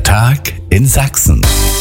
Der Tag in Sachsen.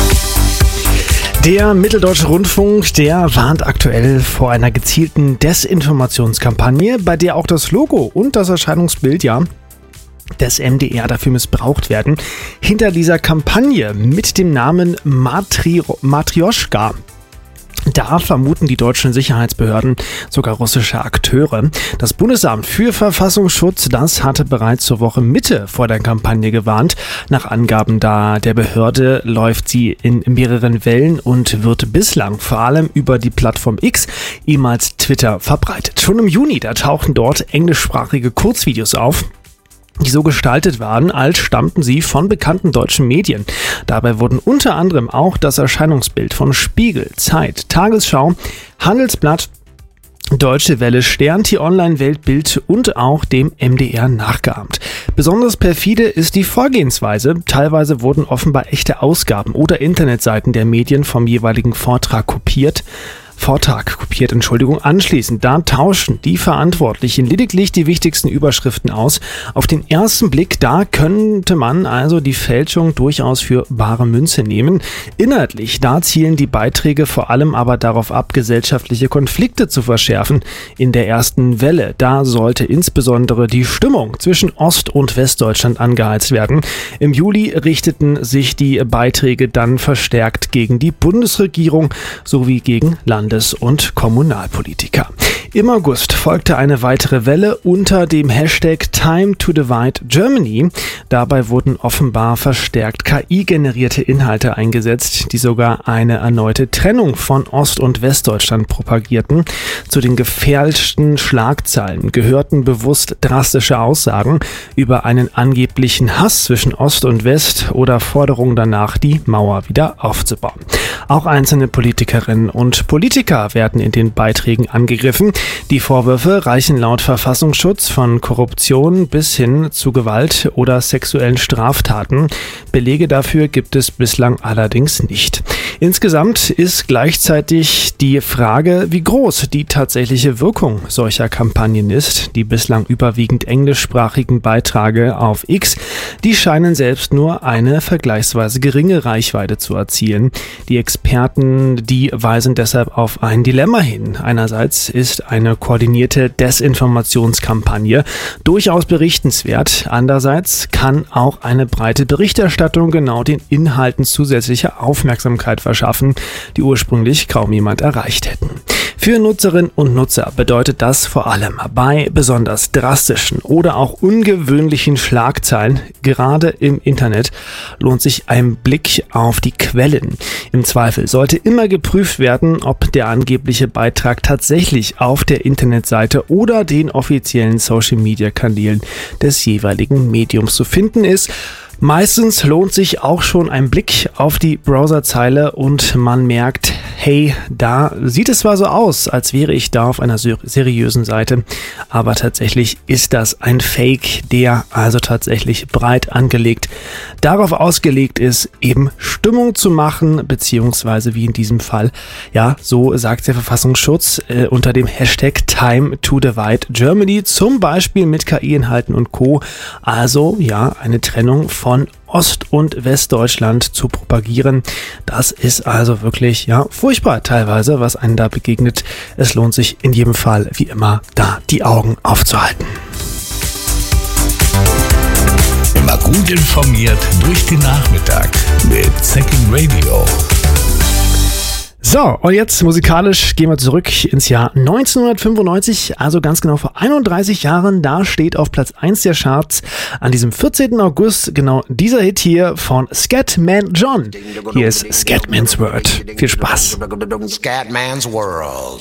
Der Mitteldeutsche Rundfunk, der warnt aktuell vor einer gezielten Desinformationskampagne, bei der auch das Logo und das Erscheinungsbild des MDR dafür missbraucht werden. Hinter dieser Kampagne mit dem Namen Matrioschka, da vermuten die deutschen Sicherheitsbehörden sogar russische Akteure. Das Bundesamt für Verfassungsschutz, das hatte bereits zur Woche Mitte vor der Kampagne gewarnt. Nach Angaben der Behörde läuft sie in mehreren Wellen und wird bislang vor allem über die Plattform X, ehemals Twitter, verbreitet. Schon im Juni, da tauchten dort englischsprachige Kurzvideos auf, die so gestaltet waren, als stammten sie von bekannten deutschen Medien. Dabei wurden unter anderem auch das Erscheinungsbild von Spiegel, Zeit, Tagesschau, Handelsblatt, Deutsche Welle, Stern, T-Online, Weltbild und auch dem MDR nachgeahmt. Besonders perfide ist die Vorgehensweise. Teilweise wurden offenbar echte Ausgaben oder Internetseiten der Medien vom jeweiligen Vortrag kopiert. Anschließend, da tauschen die Verantwortlichen lediglich die wichtigsten Überschriften aus. Auf den ersten Blick, da könnte man also die Fälschung durchaus für bare Münze nehmen. Inhaltlich, da zielen die Beiträge vor allem aber darauf ab, gesellschaftliche Konflikte zu verschärfen. In der ersten Welle, da sollte insbesondere die Stimmung zwischen Ost- und Westdeutschland angeheizt werden. Im Juli richteten sich die Beiträge dann verstärkt gegen die Bundesregierung sowie gegen Landes- und Kommunalpolitiker. Im August folgte eine weitere Welle unter dem Hashtag Time to Divide Germany. Dabei wurden offenbar verstärkt KI-generierte Inhalte eingesetzt, die sogar eine erneute Trennung von Ost- und Westdeutschland propagierten. Zu den gefälschten Schlagzeilen gehörten bewusst drastische Aussagen über einen angeblichen Hass zwischen Ost und West oder Forderungen danach, die Mauer wieder aufzubauen. Auch einzelne Politikerinnen und Politiker werden in den Beiträgen angegriffen. Die Vorwürfe reichen laut Verfassungsschutz von Korruption bis hin zu Gewalt oder sexuellen Straftaten. Belege dafür gibt es bislang allerdings nicht. Insgesamt ist gleichzeitig die Frage, wie groß die tatsächliche Wirkung solcher Kampagnen ist. Die bislang überwiegend englischsprachigen Beiträge auf X, die scheinen selbst nur eine vergleichsweise geringe Reichweite zu erzielen. Die Experten, die weisen deshalb auf ein Dilemma hin. Einerseits ist eine koordinierte Desinformationskampagne durchaus berichtenswert. Andererseits kann auch eine breite Berichterstattung genau den Inhalten zusätzliche Aufmerksamkeit verschaffen, die ursprünglich kaum jemand erreicht hätten. Für Nutzerinnen und Nutzer bedeutet das vor allem bei besonders drastischen oder auch ungewöhnlichen Schlagzeilen, gerade im Internet, lohnt sich ein Blick auf die Quellen. Im Zweifel sollte immer geprüft werden, ob der angebliche Beitrag tatsächlich auf der Internetseite oder den offiziellen Social-Media-Kanälen des jeweiligen Mediums zu finden ist. Meistens lohnt sich auch schon ein Blick auf die Browserzeile und man merkt, hey, da sieht es zwar so aus, als wäre ich da auf einer seriösen Seite, aber tatsächlich ist das ein Fake, der also tatsächlich breit angelegt darauf ausgelegt ist, eben Stimmung zu machen, beziehungsweise wie in diesem Fall, ja, so sagt der Verfassungsschutz unter dem Hashtag Time to Divide Germany, zum Beispiel mit KI-Inhalten und Co. Also, ja, eine Trennung von Ost- und Westdeutschland zu propagieren. Das ist also wirklich, ja, furchtbar teilweise, was einem da begegnet. Es lohnt sich in jedem Fall, wie immer, da die Augen aufzuhalten. Immer gut informiert durch den Nachmittag mit Second Radio. So, und jetzt musikalisch gehen wir zurück ins Jahr 1995, also ganz genau vor 31 Jahren. Da steht auf Platz 1 der Charts an diesem 14. August genau dieser Hit hier von Scatman John. Hier ist Scatman's World. Viel Spaß. Scatman's World.